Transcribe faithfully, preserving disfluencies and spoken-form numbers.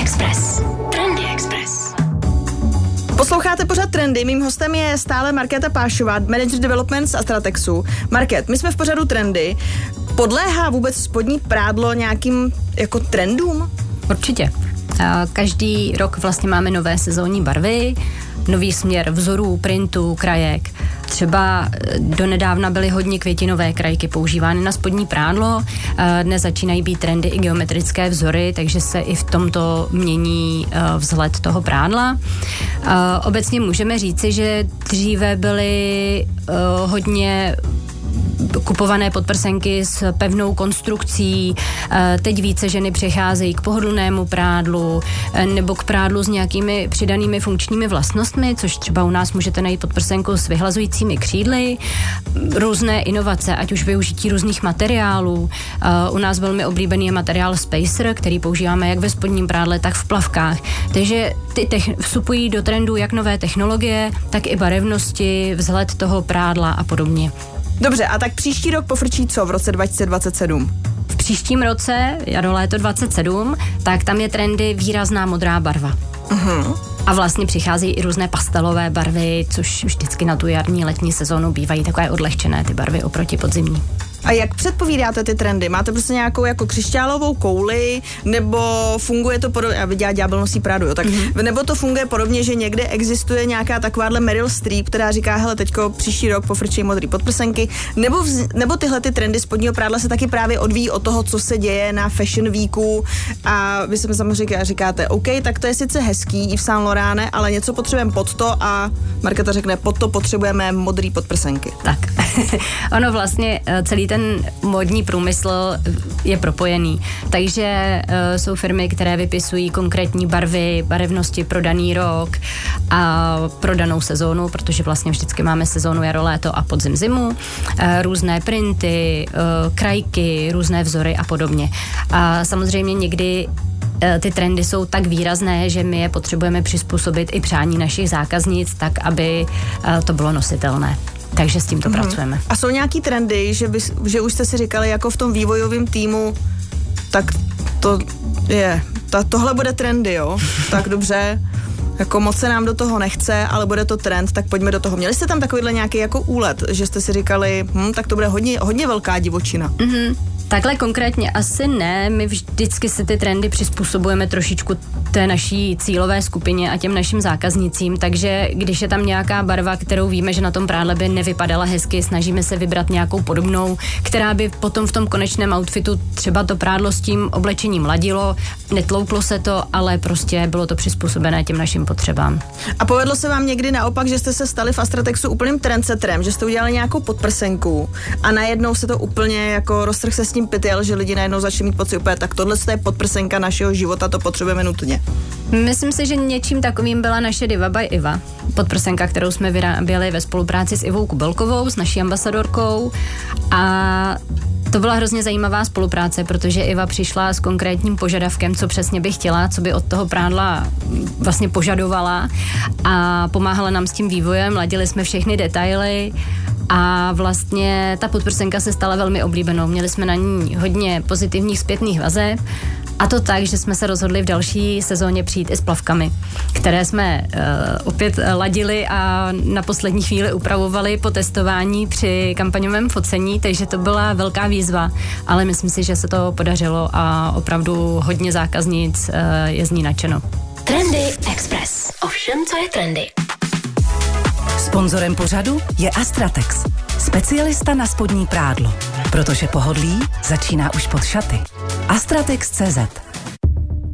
Express. Trendy Express. Posloucháte pořád Trendy, mým hostem je stále Markéta Pášová, Manager Development z Astratexu. Market, my jsme v pořadu Trendy. Podléhá vůbec spodní prádlo nějakým jako trendům? Určitě. Každý rok vlastně máme nové sezónní barvy, nový směr vzorů, printů, krajek. Třeba donedávna byly hodně květinové krajky používány na spodní prádlo. Dnes začínají být trendy i geometrické vzory, takže se i v tomto mění vzhled toho prádla. Obecně můžeme říci, že dříve byly hodně kupované podprsenky s pevnou konstrukcí, teď více ženy přecházejí k pohodlnému prádlu nebo k prádlu s nějakými přidanými funkčními vlastnostmi, což třeba u nás můžete najít podprsenku s vyhlazujícími křídly, různé inovace, ať už využití různých materiálů. U nás velmi oblíbený je materiál Spacer, který používáme jak ve spodním prádle, tak v plavkách. Takže ty techn- vstupují do trendu jak nové technologie, tak i barevnosti, vzhled toho prádla a podobně. Dobře, a tak příští rok pofrčí co v roce dva tisíce dvacet sedm? V příštím roce, jaro léto dvacet sedm, tak tam je trendy výrazná modrá barva. Uh-huh. A vlastně přicházejí i různé pastelové barvy, což vždycky na tu jarní, letní sezónu bývají takové odlehčené ty barvy oproti podzimní. A jak předpovídáte ty trendy? Máte prostě nějakou jako křišťálovou kouli, nebo funguje to podobně, já viděla Ďábel nosí Pradu, jo, tak mm-hmm. nebo to funguje podobně, že někde existuje nějaká takováhle Meryl Streep, která říká, hele, teďko příští rok pofrčí modrý podprsenky, nebo, vz, nebo tyhle ty trendy spodního prádla se taky právě odvíjí od toho, co se děje na Fashion Weeku a vy se mi samozřejmě říkáte, OK, tak to je sice hezký i v Saint Laurent, ale něco potřebujeme pod to a Markéta řekne, pod to potřebujeme modrý podprsenky. Tak, ono vlastně celý ten ten módní průmysl je propojený. Takže uh, jsou firmy, které vypisují konkrétní barvy, barevnosti pro daný rok a pro danou sezónu, protože vlastně vždycky máme sezónu jaro, léto a podzim, zimu, uh, různé printy, uh, krajky, různé vzory a podobně. A samozřejmě někdy ty trendy jsou tak výrazné, že my je potřebujeme přizpůsobit i přání našich zákaznic tak, aby uh, to bylo nositelné. Takže s tímto mm-hmm. pracujeme. A jsou nějaký trendy, že, by, že už jste si říkali jako v tom vývojovém týmu, tak to je, ta, tohle bude trendy, jo? Tak dobře, jako moc se nám do toho nechce, ale bude to trend, tak pojďme do toho. Měli jste tam takovýhle nějaký jako úlet, že jste si říkali, hm, tak to bude hodně, hodně velká divočina. Mhm. Takhle konkrétně asi ne, my vždycky si ty trendy přizpůsobujeme trošičku té naší cílové skupině a těm našim zákaznicím, takže když je tam nějaká barva, kterou víme, že na tom prádle by nevypadala hezky, snažíme se vybrat nějakou podobnou, která by potom v tom konečném outfitu třeba to prádlo s tím oblečením ladilo, netlouklo se to, ale prostě bylo to přizpůsobené těm našim potřebám. A povedlo se vám někdy naopak, že jste se stali v Astratexu úplným trendsetrem, že jste udělali nějakou podprsenku a najednou se to úplně jako roztrh se s tím pytel, že lidi najednou začali mít pocit úplně, tak tohle je podprsenka našeho života, to potřebujeme nutně. Myslím si, že něčím takovým byla naše Diva by Iva. Podprsenka, kterou jsme vyráběli ve spolupráci s Ivou Kubelkovou, s naší ambasadorkou a to byla hrozně zajímavá spolupráce, protože Iva přišla s konkrétním požadavkem, co přesně by chtěla, co by od toho prádla vlastně požadovala a pomáhala nám s tím vývojem, ladili jsme všechny detaily a vlastně ta podprsenka se stala velmi oblíbenou. Měli jsme na ní hodně pozitivních zpětných vazeb a to tak, že jsme se rozhodli v další sezóně přijít i s plavkami, které jsme uh, opět ladili a na poslední chvíli upravovali po testování při kampaňovém focení, takže to byla velká výzva, ale myslím si, že se to podařilo a opravdu hodně zákaznic uh, je z ní nadšeno. Trendy Express. Ovšem, co je trendy? Sponzorem pořadu je Astratex, specialista na spodní prádlo, protože pohodlí začíná už pod šaty. Astratex tečka cé zet